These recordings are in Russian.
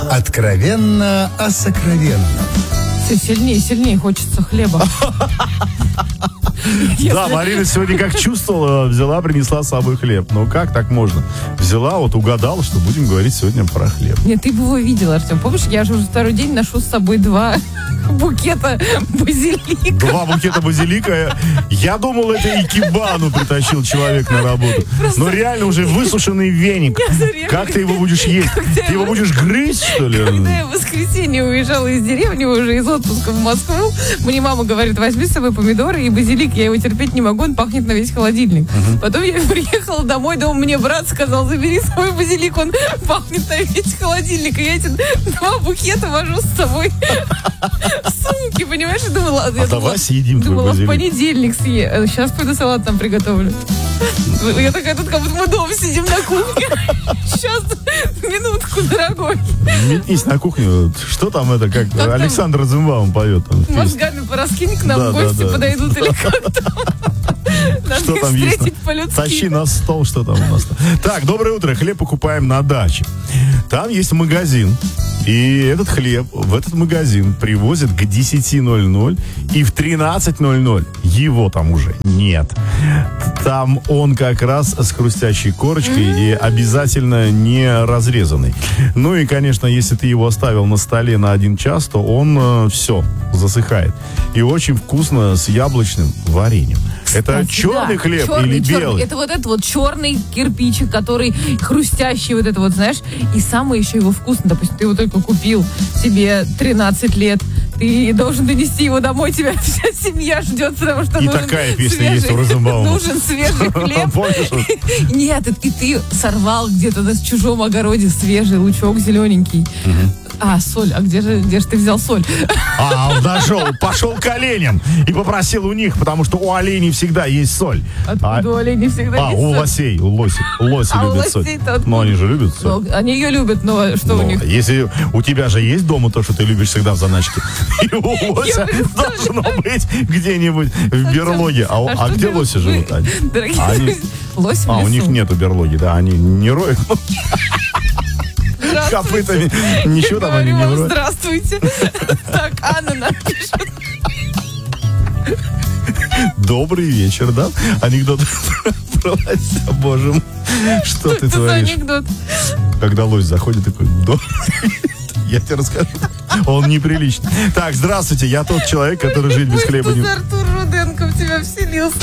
Откровенно о сокровенном. Все сильнее хочется хлеба. Да, Марина сегодня как чувствовала, взяла, принесла с собой хлеб. Ну как так можно? Взяла, вот угадала, что будем говорить сегодня про хлеб. Нет, ты бы его видел, Артем. Помнишь, я же уже второй день ношу с собой 2 букета базилика. 2 букета базилика. Я думал, это икебану притащил человек на работу. Но реально уже высушенный веник. Как ты его будешь есть? Ты его будешь грызть, что ли? Когда я в воскресенье уезжала из деревни, уже из отпуска в Москву, мне мама говорит, возьми с собой помидоры и базилик. Я его терпеть не могу, он пахнет на весь холодильник. Потом я приехала домой, дома мне брат сказал, забери свой базилик, он пахнет на весь холодильник. И я эти 2 букета вожу с собой в сумке, понимаешь? Я думала, давай съедим твой базилик. В понедельник съем. Сейчас пойду салат там приготовлю. Я такая, тут как будто мы дома сидим на кухне. Сейчас, минутку, дорогой. Метнись на кухню. Что там это, как Александр Розенбаум поет? Мозгами пораскинь, к нам гости подойдут или как-то. Надо Что их там есть? встретить по-людски. Тащи на стол, что там у нас. Так, доброе утро. Хлеб покупаем на даче. Там есть магазин. И этот хлеб в этот магазин привозят к 10:00, и в 13:00 его там уже нет. Там он как раз с хрустящей корочкой и обязательно не разрезанный. Ну и, конечно, если ты его оставил на столе на 1 час, то он все, засыхает. И очень вкусно с яблочным вареньем. Это черный хлеб или белый? Это вот этот вот черный кирпичик, который хрустящий, вот это вот, знаешь. И самое еще его вкусно. Допустим, ты его только купил, тебе 13 лет. Ты должен донести его домой, тебя вся семья ждет, потому что и нужен такая песня есть у Розенбаума. Нужен свежий хлеб. Нет, и ты сорвал где-то на чужом огороде свежий лучок зелененький. Соль. А где же ты взял соль? Он дошел, пошел к оленям и попросил у них, потому что у оленей всегда есть соль. Откуда у оленей всегда есть соль? У лосей, лоси любят соль. Но они же любят соль. Они ее любят, но что у них? Если у тебя же есть дома то, что ты любишь всегда в заначке, и у лося должно быть где-нибудь в берлоге. А где лоси живут? Дорогие лоси в лесу. У них нету берлоги, да, они не роют. Копытами. Ничего там они не роют. Здравствуйте. Так, Анна нам пишет. Добрый вечер, да? Анекдот про лося, боже мой. Что ты творишь? Это анекдот. Когда лось заходит, такой, я тебе расскажу. Он неприличный. Так, здравствуйте, я тот человек, который жить без хлеба не... Артур Руденко в тебя вселился.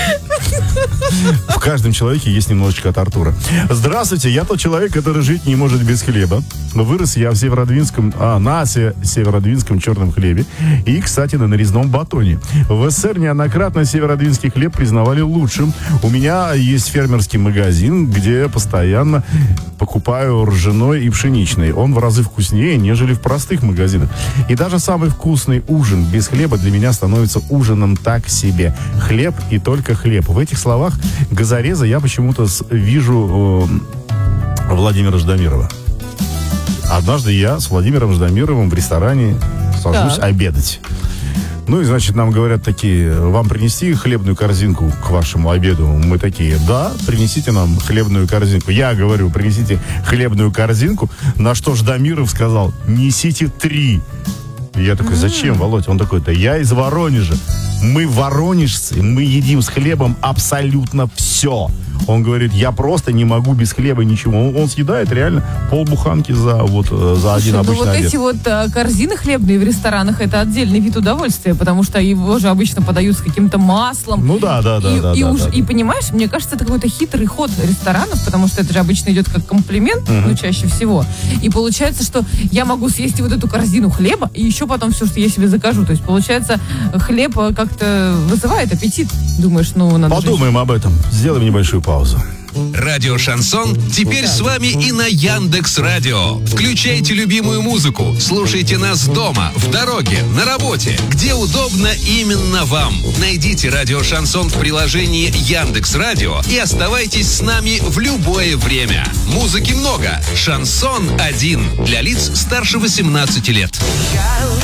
В каждом человеке есть немножечко от Артура. Здравствуйте, я тот человек, который жить не может без хлеба. Вырос я в Северодвинском, на Северодвинском черном хлебе и, кстати, на нарезном батоне. В СССР неоднократно северодвинский хлеб признавали лучшим. У меня есть фермерский магазин, где я постоянно покупаю ржаной и пшеничный. Он в разы вкуснее, нежели в простых магазинах. И даже самый вкусный ужин без хлеба для меня становится ужином так себе. Хлеб и только хлеб. В этих словах газореза я почему-то вижу Владимира Ждамирова. Однажды я с Владимиром Ждамировым в ресторане сажусь обедать. Ну и, значит, нам говорят такие, вам принести хлебную корзинку к вашему обеду? Мы такие, да, принесите нам хлебную корзинку. Я говорю, принесите хлебную корзинку, на что Ждамиров сказал, несите 3. Я такой, зачем, Володь? Он такой, да я из Воронежа. Мы воронежцы, мы едим с хлебом абсолютно все. Он говорит, я просто не могу без хлеба ничего. Он съедает реально полбуханки за один обычный обед. Эти вот корзины хлебные в ресторанах, это отдельный вид удовольствия, потому что его же обычно подают с каким-то маслом. Ну да. И понимаешь, мне кажется, это какой-то хитрый ход ресторанов, потому что это же обычно идет как комплимент, чаще всего. И получается, что я могу съесть вот эту корзину хлеба, и еще потом все, что я себе закажу. То есть, получается, хлеб как-то вызывает аппетит. Думаешь, надо подумаем об этом. Сделаем небольшую паузу. Радио «Шансон» теперь с вами и на Яндекс.Радио. Включайте любимую музыку, слушайте нас дома, в дороге, на работе, где удобно именно вам. Найдите радио «Шансон» в приложении Яндекс.Радио и оставайтесь с нами в любое время. Музыки много. «Шансон 1» для лиц старше 18 лет.